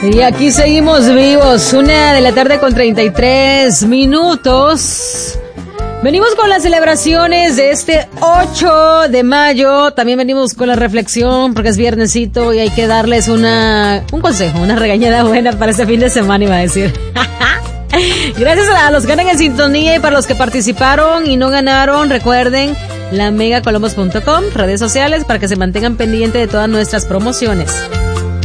Y aquí seguimos vivos, 1:33 p.m. Venimos con las celebraciones de este 8 de mayo. También venimos con la reflexión porque es viernesito y hay que darles un consejo, una regañada buena para este fin de semana, iba a decir. Gracias a los que ganan en sintonía y para los que participaron y no ganaron, recuerden lamegacolumbus.com, redes sociales para que se mantengan pendientes de todas nuestras promociones.